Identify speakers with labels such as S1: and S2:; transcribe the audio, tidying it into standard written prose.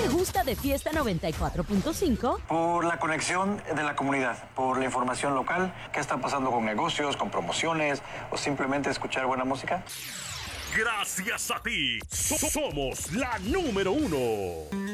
S1: gusta de Fiesta 94.5?
S2: Por la conexión de la comunidad, por la información local, qué está pasando con negocios, con promociones o simplemente escuchar buena música.
S3: Gracias a ti, somos la número 1.